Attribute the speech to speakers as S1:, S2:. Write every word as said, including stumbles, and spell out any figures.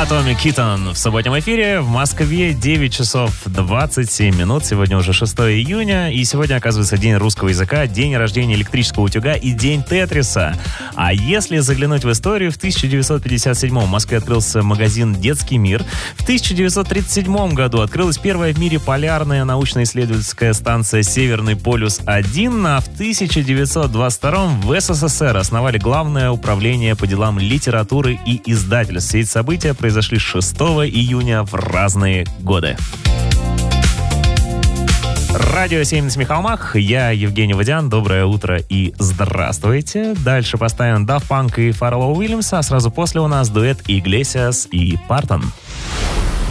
S1: Atomic Kitten в субботнем эфире. В Москве девять часов двадцать семь минут. Сегодня уже шестое июня. И сегодня, оказывается, день русского языка, день рождения электрического утюга и день Тетриса. А если заглянуть в историю, в тысяча девятьсот пятьдесят седьмом в Москве открылся магазин «Детский мир». В тысяча девятьсот тридцать седьмом году открылась первая в мире полярная научно-исследовательская станция «Северный полюс-один», а в тысяча девятьсот двадцать втором в СССР основали Главное управление по делам литературы и издательств. Все эти события произошли шестого июня в разные годы. Радио семь на Смехалмах. Я Евгений Водян. Доброе утро и здравствуйте. Дальше поставим Daft Punk и Фаррелла Уильямса, а сразу после у нас дуэт Иглесиас и Партон.